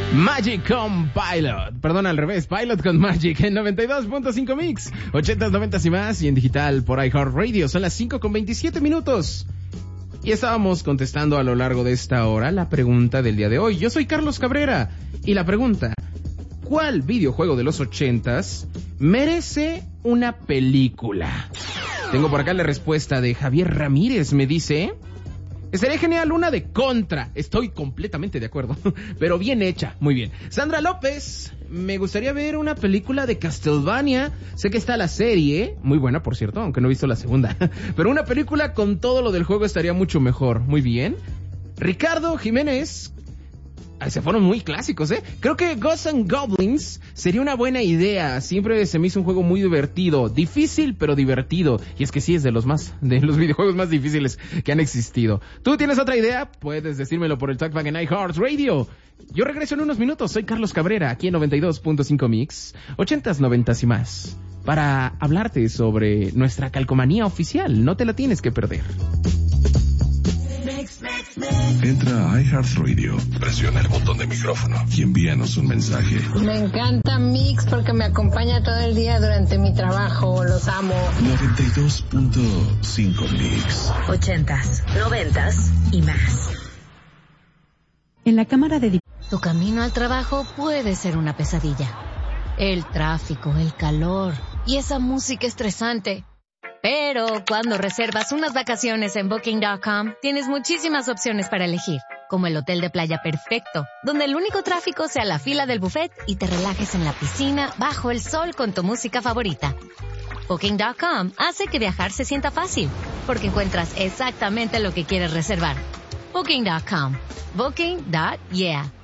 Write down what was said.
Magic con Pilot, perdón, al revés, Pilot con Magic en 92.5 Mix, 80s, 90s y más, y en digital por iHeartRadio. Son las 5:27. Y estábamos contestando a lo largo de esta hora la pregunta del día de hoy. Yo soy Carlos Cabrera, y la pregunta: ¿cuál videojuego de los 80s merece una película? Tengo por acá la respuesta de Javier Ramírez, me dice: estaría genial una de Contra. Estoy completamente de acuerdo, pero bien hecha, muy bien. Sandra López: me gustaría ver una película de Castlevania. Sé que está la serie, muy buena por cierto, aunque no he visto la segunda, pero una película con todo lo del juego estaría mucho mejor. Muy bien. Ricardo Jiménez: ay, se fueron muy clásicos, ¿eh? Creo que Ghosts and Goblins sería una buena idea. Siempre se me hizo un juego muy divertido. Difícil, pero divertido. Y es que sí, es de los videojuegos más difíciles que han existido. ¿Tú tienes otra idea? Puedes decírmelo por el Talkback en iHeartRadio. Yo regreso en unos minutos. Soy Carlos Cabrera, aquí en 92.5 Mix, 80s, 90s y más, para hablarte sobre nuestra calcomanía oficial. No te la tienes que perder. Entra a iHeartRadio, presiona el botón de micrófono y envíanos un mensaje. Me encanta Mix porque me acompaña todo el día durante mi trabajo. Los amo. 92.5 Mix. 80s, 90s y más. En la Cámara de Tu camino al trabajo puede ser una pesadilla. El tráfico, el calor y esa música estresante. Pero cuando reservas unas vacaciones en Booking.com, tienes muchísimas opciones para elegir, como el hotel de playa perfecto, donde el único tráfico sea la fila del buffet y te relajes en la piscina bajo el sol con tu música favorita. Booking.com hace que viajar se sienta fácil, porque encuentras exactamente lo que quieres reservar. Booking.com. Booking.yeah.